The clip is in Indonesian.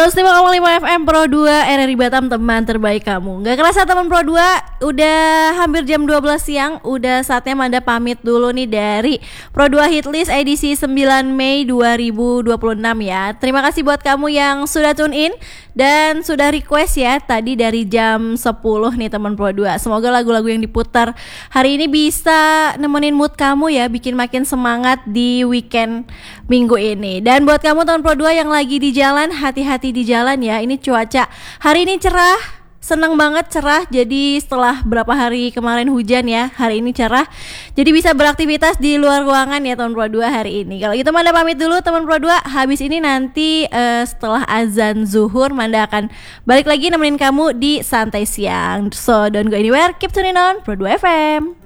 105,5 FM Pro 2 RRI Batam, teman terbaik kamu. Gak kerasa teman Pro 2, udah hampir jam 12 siang. Udah saatnya Manda pamit dulu nih dari Pro 2 Hitlist edisi 9 Mei 2026 ya. Terima kasih buat kamu yang sudah tune in dan sudah request ya tadi dari jam 10 nih teman Pro 2. Semoga lagu-lagu yang diputar hari ini bisa nemenin mood kamu ya, bikin makin semangat di weekend minggu ini. Dan buat kamu teman Pro 2 yang lagi di jalan, hati-hati di jalan ya. Ini cuaca hari ini cerah, senang banget cerah. Jadi setelah berapa hari kemarin hujan ya, hari ini cerah. Jadi bisa beraktivitas di luar ruangan ya teman Pro 2 hari ini. Kalau gitu Manda pamit dulu teman Pro 2. Habis ini nanti setelah azan zuhur Manda akan balik lagi nemenin kamu di Santai Siang. So don't go anywhere, keep tuning on Pro 2 FM.